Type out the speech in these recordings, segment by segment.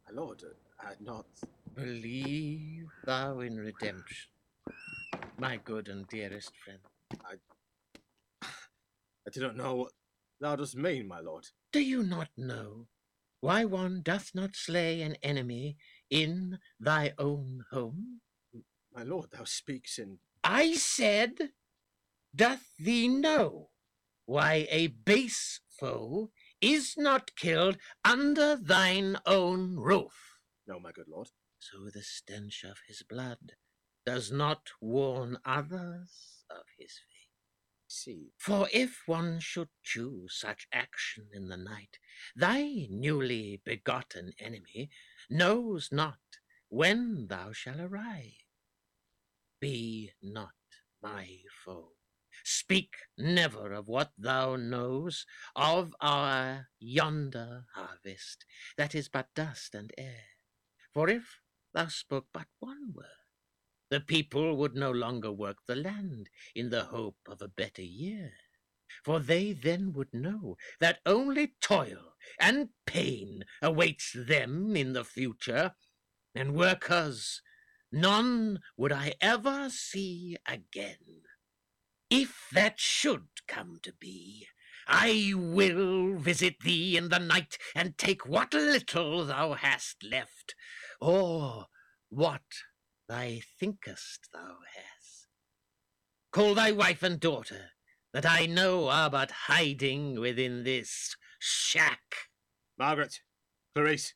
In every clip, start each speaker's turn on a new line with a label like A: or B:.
A: My lord, I had not...
B: Believe thou in redemption, my good and dearest friend.
A: I do not know what thou dost mean, my lord.
B: Do you not know why one doth not slay an enemy in thy own home?
A: My lord, thou speaks in...
B: I said, doth thee know why a base foe is not killed under thine own roof?
A: No, my good lord.
B: So the stench of his blood does not warn others of his fate.
A: See,
B: For if one should choose such action in the night, thy newly begotten enemy knows not when thou shalt arrive. Be not my foe. Speak never of what thou knows of our yonder harvest, that is but dust and air. For if thou spoke but one word, the people would no longer work the land in the hope of a better year. For they then would know that only toil and pain awaits them in the future, and workers none would I ever see again. If that should come to be, I will visit thee in the night and take what little thou hast left, or what thou thinkest thou hast. Call thy wife and daughter, that I know are but hiding within this shack.
A: Margaret, Clarice.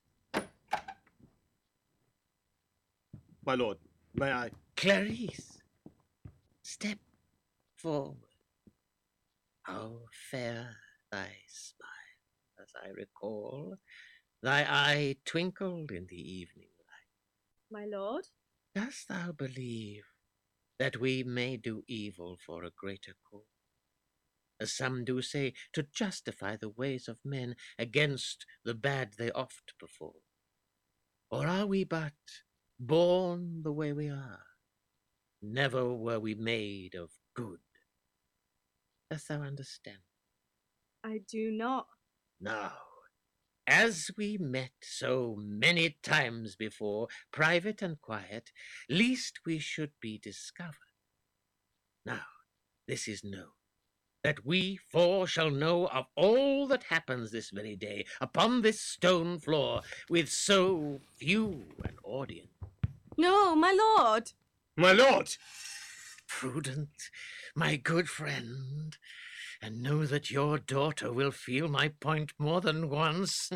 A: My lord, may I...
B: Clarice, step forward. How fair thy smile, as I recall. Thy eye twinkled in the evening light.
C: My lord?
B: Dost thou believe that we may do evil for a greater cause? As some do say, to justify the ways of men against the bad they oft perform? Or are we but born the way we are? Never were we made of good. Dost thou understand?
C: I do not.
B: Now, as we met so many times before, private and quiet, lest we should be discovered. Now, this is known, that we four shall know of all that happens this very day upon this stone floor with so few an audience.
C: No, my lord!
A: My lord!
B: Prudent, my good friend, and know that your daughter will feel my point more than once.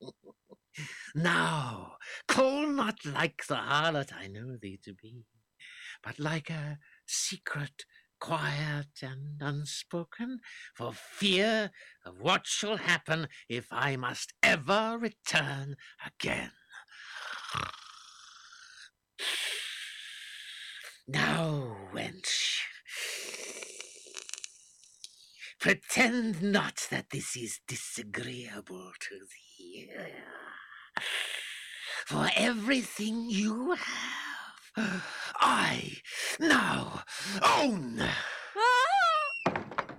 B: Now, call not like the harlot I know thee to be, but like a secret, quiet and unspoken, for fear of what shall happen if I must ever return again. Now, wench, pretend not that this is disagreeable to thee. For everything you have, I now own.
C: Ah!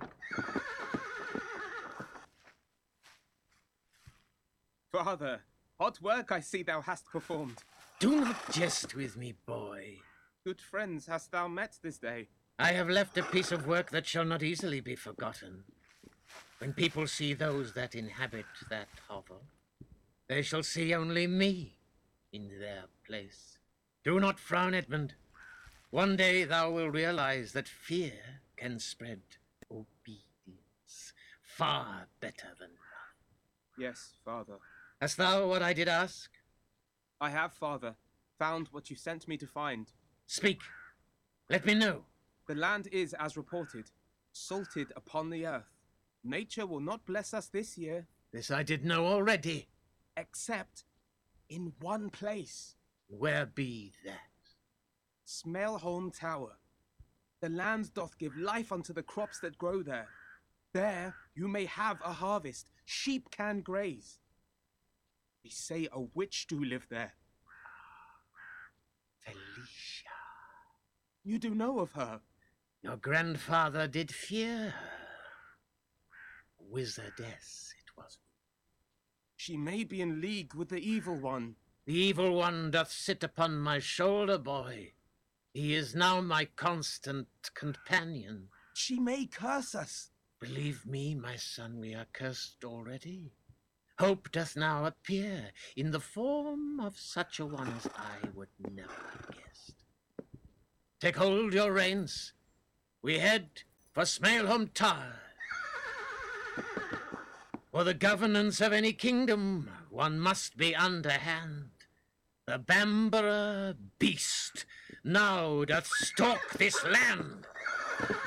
D: Father, hot work I see thou hast performed.
B: Do not jest with me, boy.
D: Good friends hast thou met this day.
B: I have left a piece of work that shall not easily be forgotten. When people see those that inhabit that hovel, they shall see only me in their place. Do not frown, Edmund. One day thou will realize that fear can spread obedience far better than love.
D: Yes, Father.
B: Hast thou what I did ask?
D: I have, Father, found what you sent me to find.
B: Speak. Let me know.
D: The land is, as reported, salted upon the earth. Nature will not bless us this year.
B: This I did know already.
D: Except in one place.
B: Where be that?
D: Smailholm Tower. The land doth give life unto the crops that grow there. There you may have a harvest. Sheep can graze. They say a witch do live there.
B: Felicia.
D: You do know of her.
B: Your grandfather did fear her. Wizardess it was.
D: She may be in league with the evil one.
B: The evil one doth sit upon my shoulder, boy. He is now my constant companion.
D: She may curse us.
B: Believe me, my son, we are cursed already. Hope doth now appear in the form of such a one as I would never have guessed. Take hold your reins. We head for Smailholm Tower. For the governance of any kingdom, one must be underhand. The Bamborough beast now doth stalk this land.